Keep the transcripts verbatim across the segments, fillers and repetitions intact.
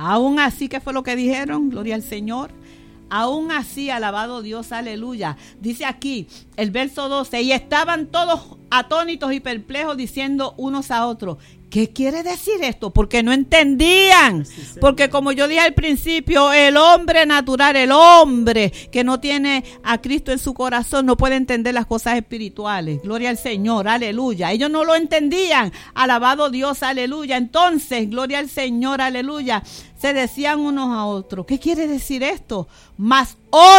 Aún así, ¿qué fue lo que dijeron? Gloria al Señor. Aún así, alabado Dios, aleluya. Dice aquí, el verso doce, y estaban todos atónitos y perplejos diciendo unos a otros, ¿qué quiere decir esto? Porque no entendían. Porque como yo dije al principio, el hombre natural, el hombre que no tiene a Cristo en su corazón, no puede entender las cosas espirituales. Gloria al Señor, aleluya. Ellos no lo entendían. Alabado Dios, aleluya. Entonces, gloria al Señor, aleluya. Se decían unos a otros, ¿qué quiere decir esto? Mas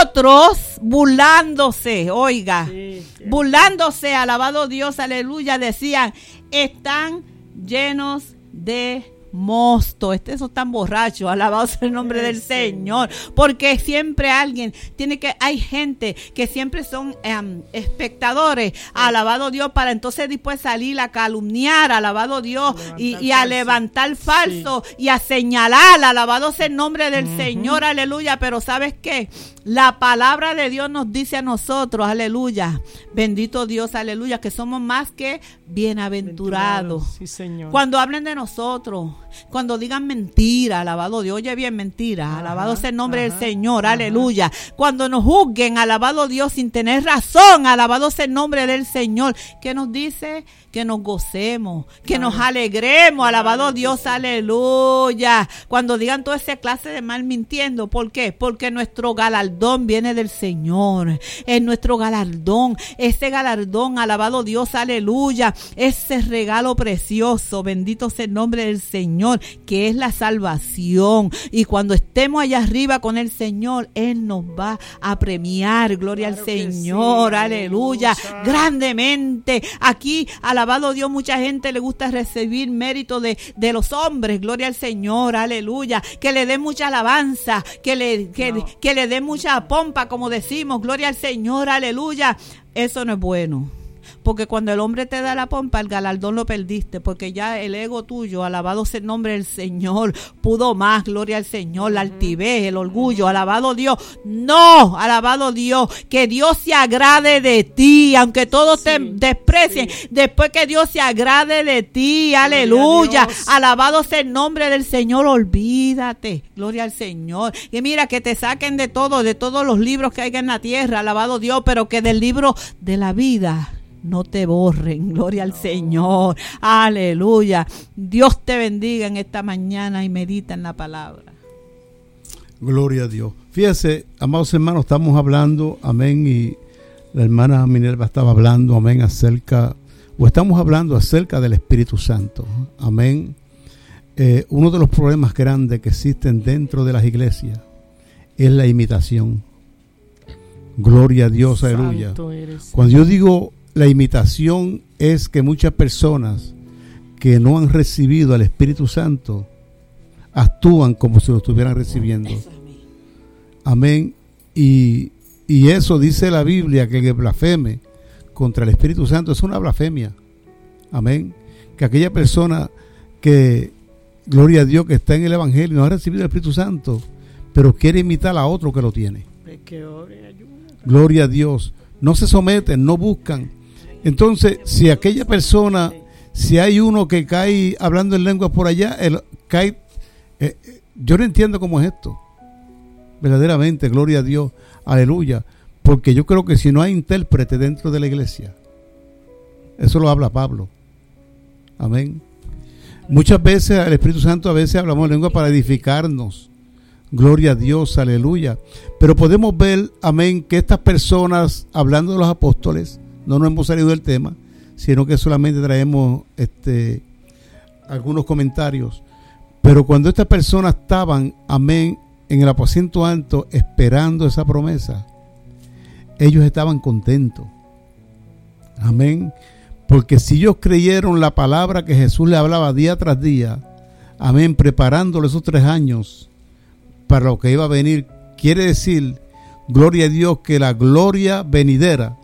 otros burlándose, oiga, sí, sí. burlándose, alabado Dios, aleluya, decían, están llenos de mosto. Este, esos están borrachos, alabado sea el nombre del Señor, porque siempre alguien tiene que, hay gente que siempre son um, espectadores, alabado Dios, para entonces después salir a calumniar, alabado Dios, y, y a levantar falso, sí. y a señalar, alabado sea el nombre del uh-huh. Señor, aleluya. Pero ¿sabes qué? La palabra de Dios nos dice a nosotros, aleluya, bendito Dios, aleluya, que somos más que bienaventurados. Sí, Señor. Cuando hablen de nosotros, cuando digan mentira, alabado Dios, oye bien, mentira, ajá, alabado sea el nombre ajá, del Señor, ajá. aleluya. Cuando nos juzguen, alabado Dios, sin tener razón, alabado sea el nombre del Señor. ¿Qué nos dice? Que nos gocemos, que claro. nos alegremos, alabado claro, Dios, sí. aleluya. Cuando digan toda esa clase de mal mintiendo, ¿por qué? Porque nuestro galardón viene del Señor, es nuestro galardón, ese galardón, alabado Dios, aleluya, ese regalo precioso, bendito sea el nombre del Señor, que es la salvación. Y cuando estemos allá arriba con el Señor, Él nos va a premiar, gloria claro al Señor, sí, aleluya, aleluya, grandemente. Aquí, alabado Dios, mucha gente le gusta recibir mérito de, de los hombres, gloria al Señor, aleluya, que le den mucha alabanza, que le, que, no. que le den mucha pompa, como decimos, gloria al Señor, aleluya. Eso no es bueno. Porque cuando el hombre te da la pompa, el galardón lo perdiste, porque ya el ego tuyo, alabado sea el nombre del Señor, pudo más, gloria al Señor, la altivez, el orgullo, alabado Dios. No, alabado Dios, que Dios se agrade de ti, aunque todos sí, te desprecien, sí. después que Dios se agrade de ti, aleluya, alabado sea el nombre del Señor, olvídate, gloria al Señor. Y mira, que te saquen de todo, de todos los libros que hay en la tierra, alabado Dios, pero que del libro de la vida no te borren, gloria al Señor, aleluya. Dios te bendiga en esta mañana y medita en la palabra. Gloria a Dios. Fíjese, amados hermanos, estamos hablando, amén, y la hermana Minerva estaba hablando, amén, acerca, o estamos hablando acerca del Espíritu Santo, amén. Eh, uno de los problemas grandes que existen dentro de las iglesias es la imitación. Gloria a Dios, Santo aleluya. Eres. Cuando yo digo la imitación, es que muchas personas que no han recibido al Espíritu Santo actúan como si lo estuvieran recibiendo. Amén. Y, y eso dice la Biblia, que el que blasfeme contra el Espíritu Santo es una blasfemia. Amén. Que aquella persona que, gloria a Dios, que está en el Evangelio, no ha recibido el Espíritu Santo, pero quiere imitar a otro que lo tiene. Gloria a Dios. No se someten, no buscan. Entonces, si aquella persona, si hay uno que cae hablando en lenguas por allá, él cae, eh, yo no entiendo cómo es esto. Verdaderamente, gloria a Dios, aleluya. Porque yo creo que si no hay intérprete dentro de la iglesia, eso lo habla Pablo. Amén. Muchas veces el Espíritu Santo, a veces hablamos en lengua para edificarnos. Gloria a Dios, aleluya. Pero podemos ver, amén, que estas personas, hablando de los apóstoles, no nos hemos salido del tema, sino que solamente traemos este algunos comentarios. Pero cuando estas personas estaban, amén, en el aposento alto, esperando esa promesa, ellos estaban contentos. Amén. Porque si ellos creyeron la palabra que Jesús le hablaba día tras día, amén, preparándole esos tres años para lo que iba a venir, quiere decir, gloria a Dios, que la gloria venidera,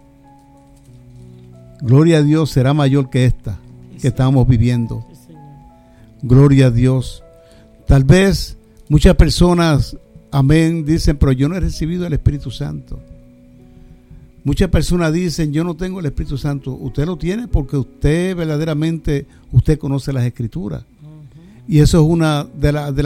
gloria a Dios, será mayor que esta que estamos viviendo. Gloria a Dios. Tal vez muchas personas, amén, dicen, pero yo no he recibido el Espíritu Santo. Muchas personas dicen, yo no tengo el Espíritu Santo. Usted lo tiene porque usted verdaderamente, usted conoce las Escrituras. Uh-huh. Y eso es una de las de